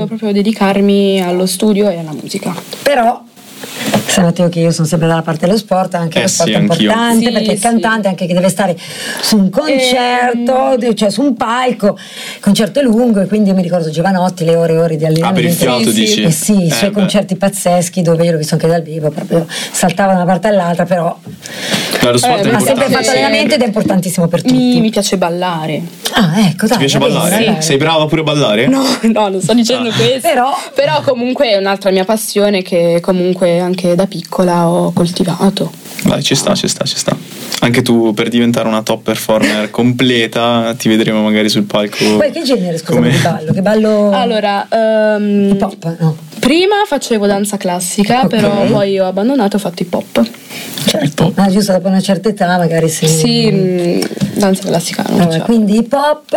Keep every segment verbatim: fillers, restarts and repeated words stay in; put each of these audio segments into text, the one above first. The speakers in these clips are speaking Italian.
volevo proprio dedicarmi allo studio e alla musica. Però sai Matteo che io sono sempre dalla parte dello sport, anche Eh lo sport sì, è importante, sì, perché il sì. cantante anche che deve stare su un concerto, Ehm... cioè su un palco, il concerto è lungo, e quindi io mi ricordo Giovanotti, le ore e ore di allenamento. Ah, per il fiato, sì, dici? Eh sì, i Eh, suoi beh. concerti pazzeschi, dove io l'ho visto anche dal vivo, proprio saltava da una parte all'altra, però Beh, lo sport Eh, è ha sempre importante. fatto allenamento ed è importantissimo per tutti. Mi, mi piace ballare. Ah, ecco, dai, Ti piace va bene, ballare? ballare. Sei brava pure a ballare? No, no, non sto dicendo Ah. questo. Però- Però comunque è un'altra mia passione che comunque anche da piccola ho coltivato. Dai, ci sta, ci sta, ci sta. Anche tu, per diventare una top performer completa, ti vedremo magari sul palco. Poi che genere, scusami, come- di ballo? Che ballo? Allora, ehm, Hip hop, no? prima facevo danza classica, Ok. però poi ho abbandonato e ho fatto hip hop. Certo, ma giusto dopo una certa età magari se... Sì, mh, danza classica non Vabbè, facevo. quindi hip hop,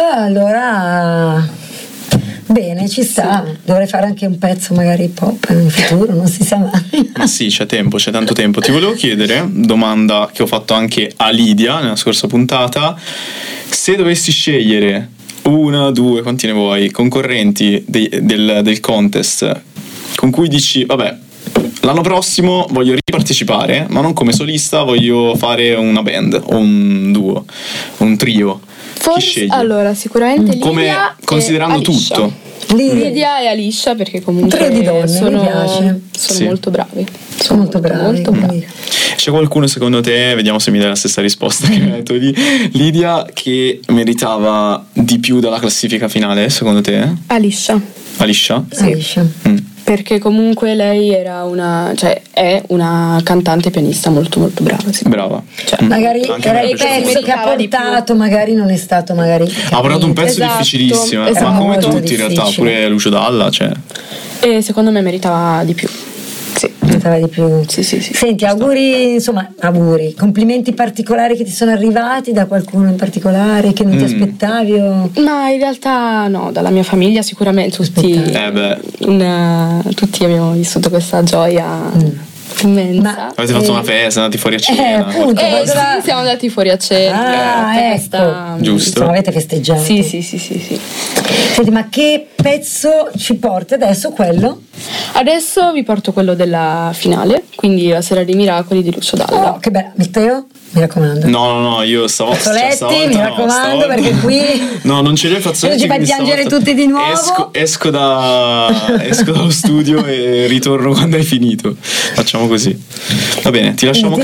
allora bene, ci sta. Dovrei fare anche un pezzo magari hip hop in futuro, non si sa mai. Ma sì, c'è tempo, c'è tanto tempo. Ti volevo chiedere, domanda che ho fatto anche a Lidia nella scorsa puntata, se dovessi scegliere una, due, quanti ne vuoi, concorrenti dei- del, del contest con cui dici, vabbè, l'anno prossimo voglio ripartecipare, ma non come solista, voglio fare una band o un duo, un trio. Chi Forse, scegli? allora, sicuramente Lidia Come, e considerando Alicia. tutto. Lì Lidia e Alicia, perché comunque Trio di donne, mi sono, piace. sono Sì. molto bravi. sono molto bravi. molto bravi. quindi- C'è qualcuno secondo te, vediamo se mi dai la stessa risposta che mi hai detto lì, Lidia, che meritava di più dalla classifica finale, secondo te? Alicia, Alicia? Alicia. Mm. perché comunque lei era una, cioè è una cantante pianista molto molto brava. Sì. Brava. Cioè, Mm. Magari Anche a era me il piace pezzo molto. che ha Meritava di più. portato, magari non è stato magari Ha portato un pezzo Esatto, difficilissimo, eh. esatto. ma come Molto tutti in realtà, difficile. pure Lucio Dalla, cioè. E secondo me meritava di più. Sì. meritava di più. Sì, sì, sì. Senti, auguri, insomma, auguri, complimenti particolari che ti sono arrivati da qualcuno in particolare che non ti Mm. aspettavi o... Ma in realtà no, dalla mia famiglia sicuramente tutti, Eh beh. in, tutti abbiamo vissuto questa gioia immensa. Ma- Avete fatto Eh, una festa, andati fuori a eh, cena. appunto. Eh, cosa- sì, siamo andati fuori a cena. Ah, tutta ecco. questa- Giusto. Insomma, avete festeggiato. Sì, sì, sì, sì, sì. Senti, ma che pezzo ci porti adesso quello? Adesso vi porto quello della finale, quindi la sera dei miracoli di Lucio Dalla. Oh, che bello. Matteo, mi raccomando. No, no, no, io stavolta, Fazzoletti, stavolta mi no, raccomando, stavolta- perché qui- No, non ce li ho i fazzoletti, ci fai quindi piangere stavolta tutti di nuovo. Esco, esco, da, esco dallo studio e ritorno quando hai finito. Facciamo così. Va bene, ti lasciamo Quindi